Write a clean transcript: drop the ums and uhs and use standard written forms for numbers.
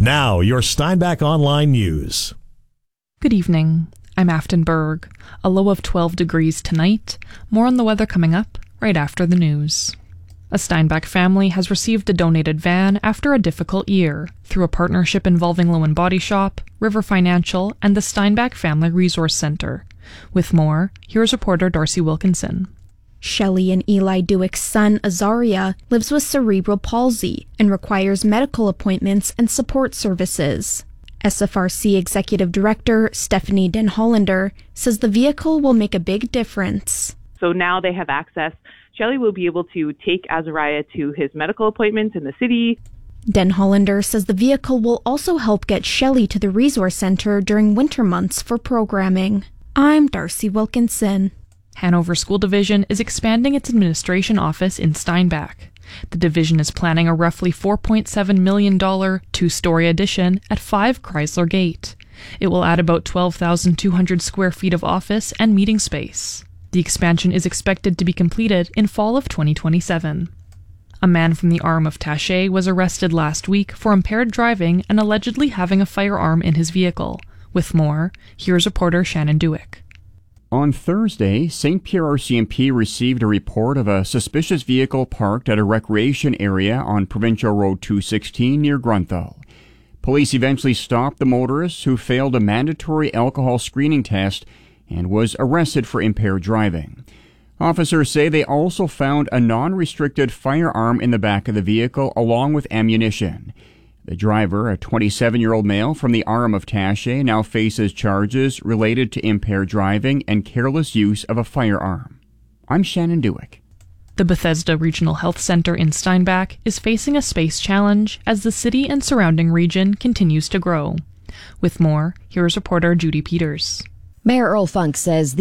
Now, your Steinbach Online News. Good evening. I'm Afton Berg. A low of 12 degrees tonight. More on the weather coming up right after the news. A Steinbach family has received a donated van after a difficult year through a partnership involving Low & Body Shop, River Financial, and the Steinbach Family Resource Center. With more, here's reporter Darcy Wilkinson. Shelley and Eli Dewick's son, Azaria, lives with cerebral palsy and requires medical appointments and support services. SFRC Executive Director Stephanie Den Hollander says the vehicle will make a big difference. So now they have access. Shelley will be able to take Azaria to his medical appointments in the city. Den Hollander says the vehicle will also help get Shelley to the resource center during winter months for programming. I'm Darcy Wilkinson. Hanover School Division is expanding its administration office in Steinbach. The division is planning a roughly $4.7 million two-story addition at 5 Chrysler Gate. It will add about 12,200 square feet of office and meeting space. The expansion is expected to be completed in fall of 2027. A man from the Arm of Taché was arrested last week for impaired driving and allegedly having a firearm in his vehicle. With more, here's reporter Shannon Dewick. On Thursday, St. Pierre RCMP received a report of a suspicious vehicle parked at a recreation area on Provincial Road 216 near Grunthal. Police eventually stopped the motorist, who failed a mandatory alcohol screening test and was arrested for impaired driving. Officers say they also found a non-restricted firearm in the back of the vehicle along with ammunition. The driver, a 27-year-old male from the Arm of Taché, now faces charges related to impaired driving and careless use of a firearm. I'm Shannon Dewick. The Bethesda Regional Health Center in Steinbach is facing a space challenge as the city and surrounding region continues to grow. With more, here's reporter Judy Peters. Mayor Earl Funk says